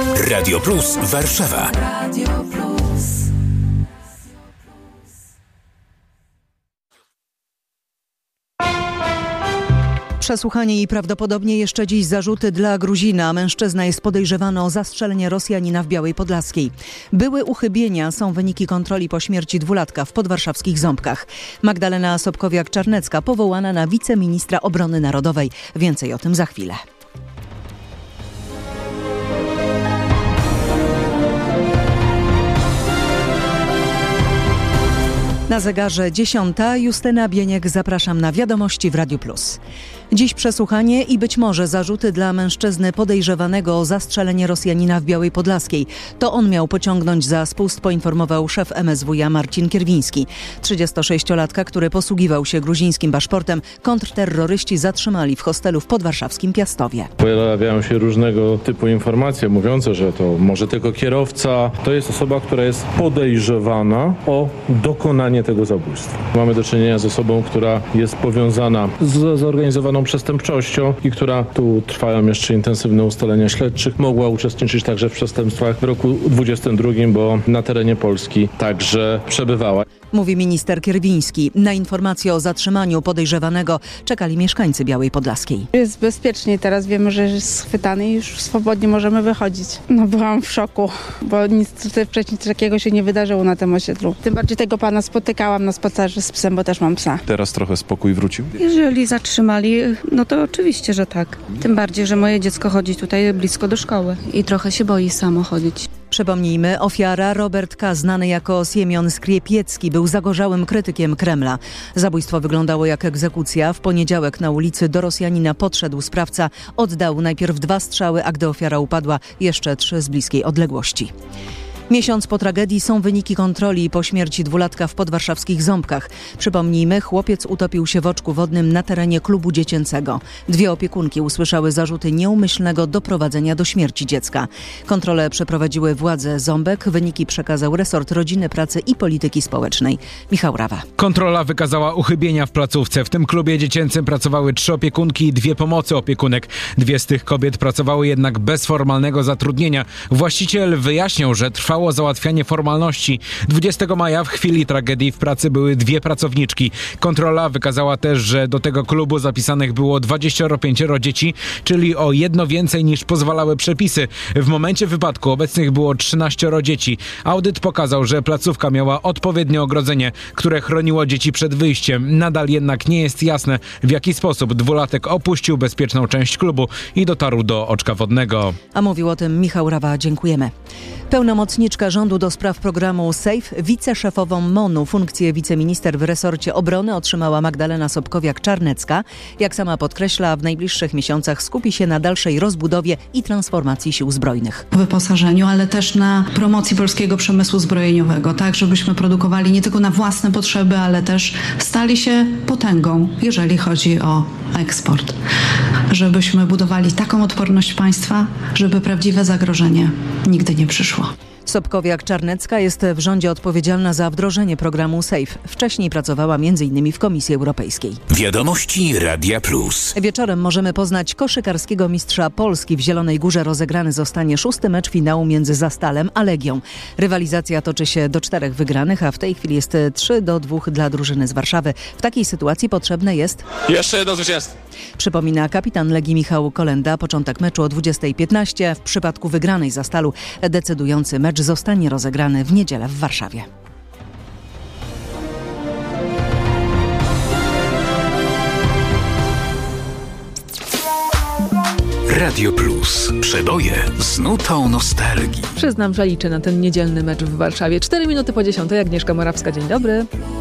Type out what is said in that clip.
Radio Plus Warszawa. Przesłuchanie i prawdopodobnie jeszcze dziś zarzuty dla Gruzina. Mężczyzna jest podejrzewany o zastrzelenie Rosjanina w Białej Podlaskiej. Były uchybienia są wyniki kontroli po śmierci dwulatka w podwarszawskich Ząbkach. Magdalena Sobkowiak-Czarnecka powołana na wiceministra obrony narodowej. Więcej o tym za chwilę. Na zegarze 10. Justyna Bieniek, zapraszam na wiadomości w Radiu Plus. Dziś przesłuchanie i być może zarzuty dla mężczyzny podejrzewanego o zastrzelenie Rosjanina w Białej Podlaskiej. To on miał pociągnąć za spust, poinformował szef MSWiA Marcin Kierwiński. 36-latka, który posługiwał się gruzińskim paszportem, kontrterroryści zatrzymali w hostelu w podwarszawskim Piastowie. Pojawiają się różnego typu informacje mówiące, że to może tylko kierowca. To jest osoba, która jest podejrzewana o dokonanie tego zabójstwa. Mamy do czynienia z osobą, która jest powiązana z zorganizowaną przestępczością i która, tu trwają jeszcze intensywne ustalenia śledczych, mogła uczestniczyć także w przestępstwach w roku 2022, bo na terenie Polski także przebywała. Mówi minister Kierwiński. Na informację o zatrzymaniu podejrzewanego czekali mieszkańcy Białej Podlaskiej. Jest bezpiecznie, teraz wiemy, że jest schwytany i już swobodnie możemy wychodzić. Byłam w szoku, bo nic wcześniej takiego się nie wydarzyło na tym osiedlu. Tym bardziej tego pana spotykałam na spacerze z psem, bo też mam psa. Teraz trochę spokój wrócił? Jeżeli zatrzymali, no to oczywiście, że tak. Tym bardziej, że moje dziecko chodzi tutaj blisko do szkoły i trochę się boi samo chodzić. Przypomnijmy, ofiara Robert K., znany jako Siemion Skriepiecki, był zagorzałym krytykiem Kremla. Zabójstwo wyglądało jak egzekucja. W poniedziałek na ulicy do Rosjanina podszedł sprawca. Oddał najpierw 2 strzały, a gdy ofiara upadła, jeszcze 3 z bliskiej odległości. Miesiąc po tragedii są wyniki kontroli po śmierci dwulatka w podwarszawskich Ząbkach. Przypomnijmy, chłopiec utopił się w oczku wodnym na terenie klubu dziecięcego. 2 opiekunki usłyszały zarzuty nieumyślnego doprowadzenia do śmierci dziecka. Kontrolę przeprowadziły władze Ząbek. Wyniki przekazał resort Rodziny, Pracy i Polityki Społecznej. Michał Rawa. Kontrola wykazała uchybienia w placówce. W tym klubie dziecięcym pracowały 3 opiekunki i 2 pomocy opiekunek. 2 z tych kobiet pracowały jednak bez formalnego zatrudnienia. Właściciel wyjaśniał, że trwało załatwianie formalności. 20 maja w chwili tragedii w pracy były 2 pracowniczki. Kontrola wykazała też, że do tego klubu zapisanych było 25 dzieci, czyli o 1 więcej niż pozwalały przepisy. W momencie wypadku obecnych było 13 dzieci. Audyt pokazał, że placówka miała odpowiednie ogrodzenie, które chroniło dzieci przed wyjściem. Nadal jednak nie jest jasne, w jaki sposób dwulatek opuścił bezpieczną część klubu i dotarł do oczka wodnego. A mówił o tym Michał Rawa. Dziękujemy. Pełnomocniczka rządu do spraw programu SAFE, wiceszefową MON-u, funkcję wiceminister w resorcie obrony otrzymała Magdalena Sobkowiak-Czarnecka. Jak sama podkreśla, w najbliższych miesiącach skupi się na dalszej rozbudowie i transformacji sił zbrojnych. Wyposażeniu, ale też na promocji polskiego przemysłu zbrojeniowego, tak żebyśmy produkowali nie tylko na własne potrzeby, ale też stali się potęgą, jeżeli chodzi o eksport. Żebyśmy budowali taką odporność państwa, żeby prawdziwe zagrożenie nigdy nie przyszło. Sobkowiak-Czarnecka jest w rządzie odpowiedzialna za wdrożenie programu SAFE. Wcześniej pracowała m.in. w Komisji Europejskiej. Wiadomości Radia Plus. Wieczorem możemy poznać koszykarskiego mistrza Polski. W Zielonej Górze rozegrany zostanie 6. mecz finału między Zastalem a Legią. Rywalizacja toczy się do 4 wygranych, a w tej chwili jest 3-2 dla drużyny z Warszawy. W takiej sytuacji potrzebne jest jeszcze jedno zwycięstwo. Przypomina kapitan Legii Michał Kolenda. Początek meczu o 20:15. W przypadku wygranej Zastalu decydujący mecz zostanie rozegrany w niedzielę w Warszawie. Radio Plus. Przeboje z nutą nostalgii. Przyznam, że liczę na ten niedzielny mecz w Warszawie. 4 minuty po 10. Agnieszka Morawska, dzień dobry.